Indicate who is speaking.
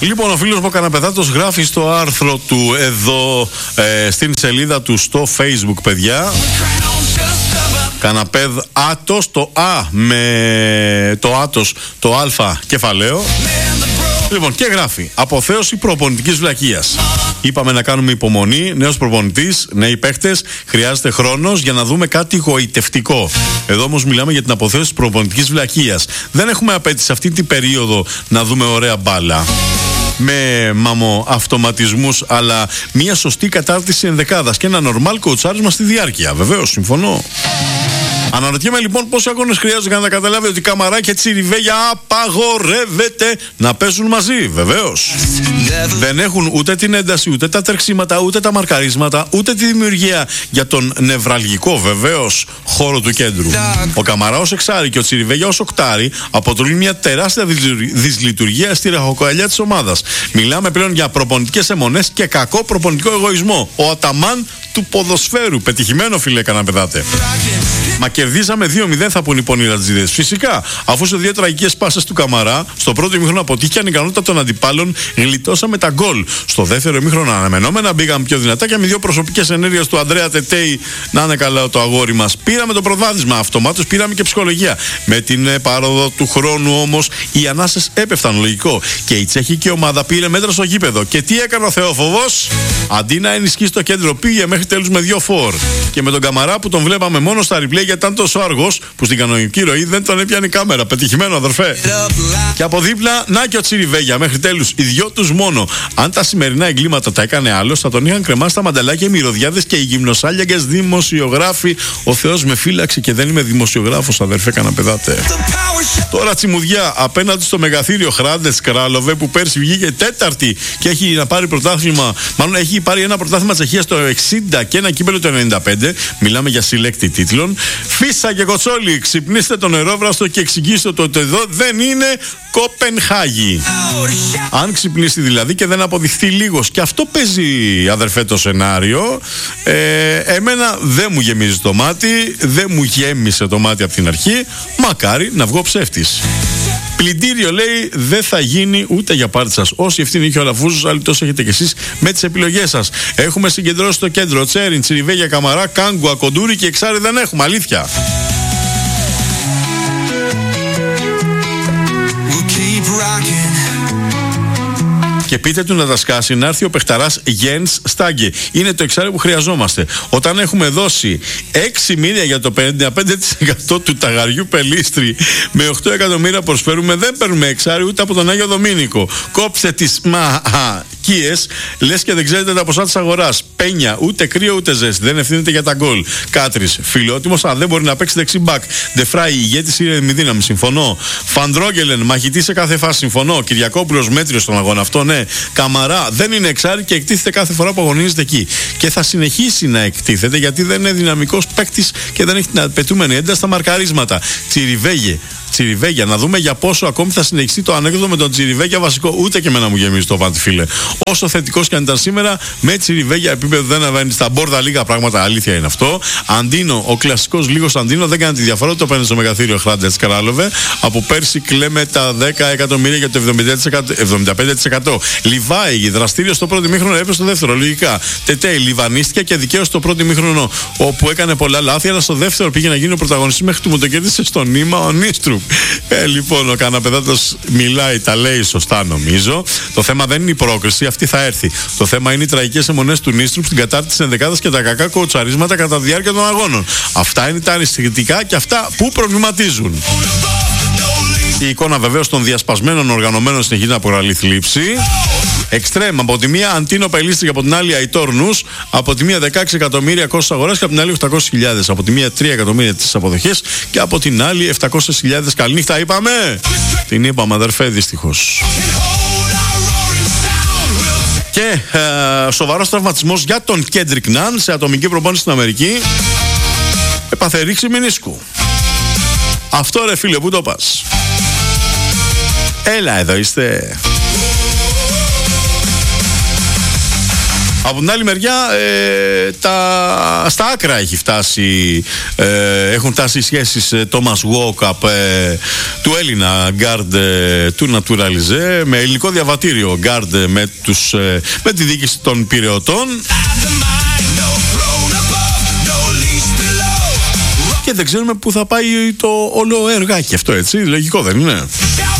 Speaker 1: Λοιπόν, ο φίλος μου ο Καναπεδάτος γράφει στο άρθρο του εδώ στην σελίδα του στο Facebook, παιδιά. Καναπέδ άτος, το Α με το άτος, το Α κεφαλαίο. Λοιπόν, και γράφει: αποθέωση προπονητικής βλακείας. Είπαμε να κάνουμε υπομονή. Νέος προπονητής, νέοι παίχτες. Χρειάζεται χρόνος για να δούμε κάτι γοητευτικό. Εδώ όμως μιλάμε για την αποθέωση προπονητικής βλακείας. Δεν έχουμε απέτηση σε αυτή την περίοδο να δούμε ωραία μπάλα με αυτοματισμούς, αλλά μια σωστή κατάρτιση ενδεκάδας και ένα νορμάλ κοουτσάρισμα στη διάρκεια. Βεβαίως, συμφωνώ. Αναρωτιέμαι λοιπόν πόσοι αγώνες χρειάζονται για να καταλάβει ότι Καμαρά και Τσιριβέγια απαγορεύεται να παίζουν μαζί. Βεβαίως. Δεν έχουν ούτε την ένταση, ούτε τα τρεξίματα, ούτε τα μαρκαρίσματα, ούτε τη δημιουργία για τον νευραλγικό βεβαίως χώρο του κέντρου. Ο Καμαρά ως εξάρι και ο Τσιριβέγια ως οκτάρι αποτελούν μια τεράστια δυσλειτουργία στη ραχοκοκαλιά της ομάδας. Μιλάμε πλέον για προπονητικές αιμονές και κακό προπονητικό εγωισμό. Ο Αταμάν του ποδοσφαίρου. Πετυχημένο, φίλε Καναπεδάτε. Μα κερδίσαμε 2-0, θα πούν οι πονηραντζίδες. Φυσικά, αφού σε δύο τραγικές πάσες του Καμαρά, στο πρώτο ημίχρονο αποτύχει ανικανότητα των αντιπάλων, γλιτώσαμε τα γκολ. Στο δεύτερο ημίχρονο, αναμενόμενα, μπήκαμε πιο δυνατά και με δύο προσωπικές ενέργειες του Ανδρέα Τετέι, να είναι καλά το αγόρι μας. Πήραμε το προβάδισμα, αυτομάτως πήραμε και ψυχολογία. Με την πάροδο του χρόνου όμως, οι ανάσες έπεφταν, λογικό. Και η τσεχική ομάδα πήρε μέτρα στο γήπεδο. Και τι έκανε ο Θεόφοβος? Αντί να ενισχύσει το κέντρο, πήγε μέχρι τέλους με 2 φορ. Και με τον Καμαρά που τον βλέπαμε μόνο στα replay γιατί ήταν τόσο αργός που στην κανονική ροή δεν τον έπιανε η κάμερα. Πετυχημένο, αδερφέ. Και από δίπλα, να και ο Τσιριβέγια μέχρι τέλους. Οι δυο τους μόνο. Αν τα σημερινά εγκλήματα τα έκανε άλλος, θα τον είχαν κρεμάσει τα μανταλάκια οι μυρωδιάδες και οι γυμνοσάλιαγκες δημοσιογράφοι. Ο Θεός με φύλαξε και δεν είμαι δημοσιογράφος, αδερφέ Καναπεδάτε. Τώρα τσιμουδιά απέναντι στο μεγαθύριο Χράντετς Κράλοβε που πέρσι βγήκε τέταρτη και έχει να πάρει πρωτάθλημα. Μάλλον έχει πάρει ένα πρωτάθλημα Τσεχίας το 60 και ένα κύπελο το 95. Μιλάμε για συλλέκτη τίτλων. Φίσα και Κοτσόλη, ξυπνήστε τον νερόβραστο και εξηγήστε το ότι εδώ δεν είναι Κοπενχάγη. Αν ξυπνήσει δηλαδή και δεν αποδειχθεί λίγος. Και αυτό παίζει, αδερφέ, το σενάριο. Εμένα δεν μου γεμίζει το μάτι, δεν μου γέμισε το μάτι από την αρχή. Μακάρι να βγω ψεύτης. Πλυντήριο, λέει, δεν θα γίνει ούτε για πάρτι σας. Όσοι ευθύνη είχε ο Αλαφούζος, άλλοι τόσο έχετε κι εσείς με τις επιλογές σας. Έχουμε συγκεντρώσει το κέντρο. Τσέριν, Τσιριβέγια, Καμαρά, Κάγκουα, Κοντούρι και εξάρι δεν έχουμε. Αλήθεια. Και πείτε του να τα σκάσει, να έρθει ο παιχταράς Γιένς Στάγκε. Είναι το εξάρι που χρειαζόμαστε. Όταν έχουμε δώσει 6 μίλια για το 55% του ταγαριού Πελίστρη, με 8 εκατομμύρια προσφέρουμε, δεν παίρνουμε εξάρι ούτε από τον Άγιο Δομήνικο. Κόψτε τις μαχίες, λες και δεν ξέρετε τα ποσά της αγοράς. Πένια, ούτε κρύο ούτε ζέστη. Δεν ευθύνεται για τα γκολ. Κάτρις, φιλότιμος, αλλά δεν μπορεί να παίξει δεξί μπακ. Ντεφράι, ηγέτης είναι μη δύναμη. Συμφωνώ. Φαντρόγγελεν, μαχητή σε κάθε φάση. Συμφωνώ. Κυριακόπουλος, μέτριος στον αγώνα αυτό, ναι. Καμαρά δεν είναι εξάρι και εκτίθεται κάθε φορά που αγωνίζεται εκεί. Και θα συνεχίσει να εκτίθεται γιατί δεν είναι δυναμικός παίκτης και δεν έχει την απαιτούμενη ένταση στα μαρκαρίσματα. Τσιριβέγια, να δούμε για πόσο ακόμη θα συνεχιστεί το ανέκδοτο με τον Τσιριβέγια βασικό. Ούτε και εμένα μου γεμίζει το βάτι, φίλε. Όσο θετικός και αν ήταν σήμερα, με Τσιριβέγια επίπεδο δεν αναβαίνει στα μπόρδα λίγα πράγματα. Αλήθεια είναι αυτό. Αντίνο, ο κλασικός λίγος Αντίνο δεν κάνει τη διαφορά. Το παίρνει στο μεγαθύριο Χράντετς Κράλοβε. Από πέρσι κλέμε τα 10 εκατομμύρια για το 75%. Λιβάη, δραστήριο στο πρώτο ημίχρονο, έπεσε στο δεύτερο. Λογικά. Τετέι, λιβανίστηκε και δικαίως στο πρώτο ημίχρονο, όπου έκανε πολλά λάθη, αλλά στο δεύτερο πήγε να γίνει ο πρωταγωνιστής μέχρι που μου το κέρδισε στο νήμα ο Νίστρου. Λοιπόν, ο Καναπεδάτος μιλάει, τα λέει σωστά νομίζω. Το θέμα δεν είναι η πρόκριση, αυτή θα έρθει. Το θέμα είναι οι τραγικές αιμονές του Νίστρου στην κατάρτιση της ενδεκάδας και τα κακά κοουτσαρίσματα κατά τη διάρκεια των αγώνων. Αυτά είναι τα ανησυχητικά και αυτά που προβληματίζουν. Η εικόνα βεβαίως των διασπασμένων οργανωμένων συνεχίζει να προκαλεί θλίψη. Εξτρέμ, από τη μία Αντίνο Πελίστρη και από την άλλη Αϊτόρ Νους. Από τη μία 16 εκατομμύρια κόστος αγοράς και από την άλλη 800.000. Από τη μία 3 εκατομμύρια τις αποδοχές και από την άλλη 700.000. Καληνύχτα είπαμε. Την είπαμε, αδερφέ, δυστυχώς. Και σοβαρός τραυματισμός για τον Κέντρικ Ναν σε ατομική προπόνηση στην Αμερική. Έπαθε ρήξη μηνίσκου. Αυτό, ρε φίλε, πού το πας? Έλα εδώ είστε. Από την άλλη μεριά στα άκρα έχουν φτάσει οι σχέσεις Thomas Walkup του Έλληνα γκάρντ του Naturalize με ελληνικό διαβατήριο γκάρντ με τη διοίκηση των Πειραιωτών. Και δεν ξέρουμε πού θα πάει το όλο εργάκι αυτό, έτσι, λογικό δεν είναι?